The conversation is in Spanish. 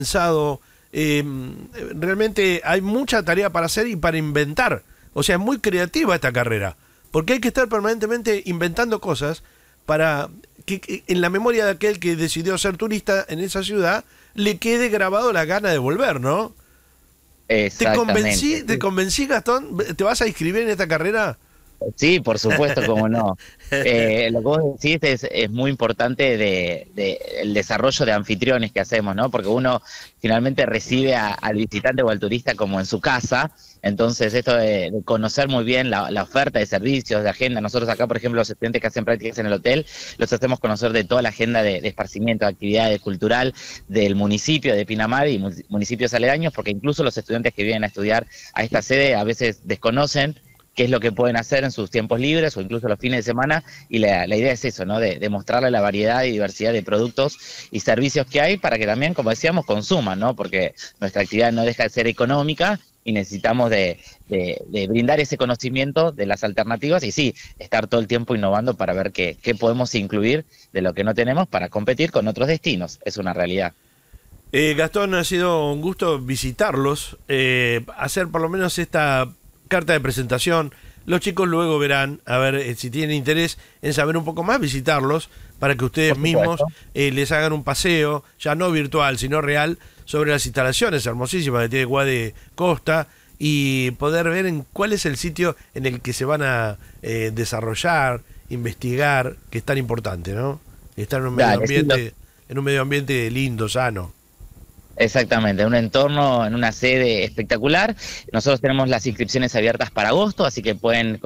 pensado, realmente hay mucha tarea para hacer y para inventar. O sea, es muy creativa esta carrera, porque hay que estar permanentemente inventando cosas para que en la memoria de aquel que decidió ser turista en esa ciudad le quede grabado la gana de volver, ¿no? Exactamente. Te convencí, Gastón? ¿Te vas a inscribir en esta carrera? Sí, por supuesto, cómo no. Lo que vos decís es muy importante el desarrollo de anfitriones que hacemos, ¿no? Porque uno finalmente recibe al visitante o al turista como en su casa. Entonces, esto de conocer muy bien la oferta de servicios, de agenda. Nosotros acá, por ejemplo, los estudiantes que hacen prácticas en el hotel, los hacemos conocer de toda la agenda de esparcimiento, de actividades cultural del municipio de Pinamar y municipios aledaños, porque incluso los estudiantes que vienen a estudiar a esta sede a veces desconocen qué es lo que pueden hacer en sus tiempos libres o incluso los fines de semana, y la idea es eso, ¿no? De mostrarle la variedad y diversidad de productos y servicios que hay para que también, como decíamos, consuman, ¿no? Porque nuestra actividad no deja de ser económica y necesitamos de brindar ese conocimiento de las alternativas y sí, estar todo el tiempo innovando para ver qué podemos incluir de lo que no tenemos para competir con otros destinos, es una realidad. Gastón, ha sido un gusto visitarlos, hacer por lo menos esta carta de presentación. Los chicos luego verán, a ver si tienen interés en saber un poco más, visitarlos para que ustedes Por mismos supuesto. les hagan un paseo, ya no virtual, sino real, sobre las instalaciones hermosísimas que tiene Guade Costa y poder ver en cuál es el sitio en el que se van a desarrollar, investigar, que es tan importante, ¿no? Estar Dale, sí, en un medio ambiente lindo, sano. exactamente, un entorno, en una sede espectacular. Nosotros tenemos las inscripciones abiertas para agosto, así que pueden